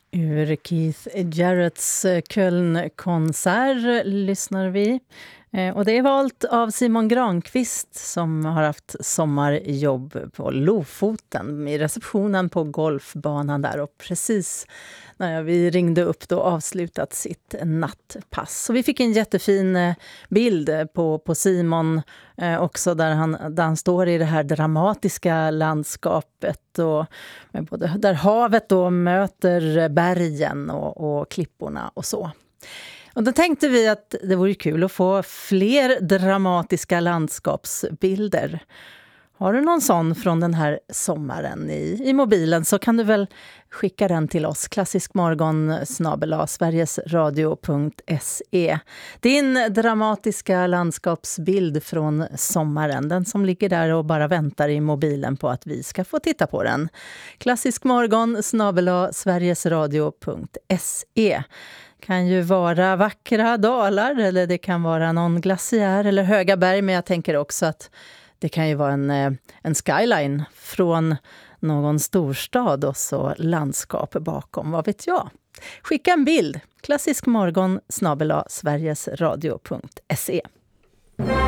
Ur Keith Jarretts Köln-konsert lyssnar vi. Och det är valt av Simon Granqvist som har haft sommarjobb på Lofoten i receptionen på golfbanan där. Och precis när vi ringde upp då avslutat sitt nattpass. Så vi fick en jättefin bild på Simon också där han står i det här dramatiska landskapet. Och både där havet då möter bergen och klipporna och så. Och då tänkte vi att det vore kul att få fler dramatiska landskapsbilder. Har du någon sån från den här sommaren i mobilen så kan du väl skicka den till oss. klassiskmorgon@sverigesradio.se. Din dramatiska landskapsbild från sommaren. Den som ligger där och bara väntar i mobilen på att vi ska få titta på den. klassiskmorgon@sverigesradio.se. Kan ju vara vackra dalar eller det kan vara någon glaciär eller höga berg. Men jag tänker också att det kan ju vara en skyline från någon storstad och så landskap bakom, vad vet jag. Skicka en bild, klassiskmorgon@sverigesradio.se.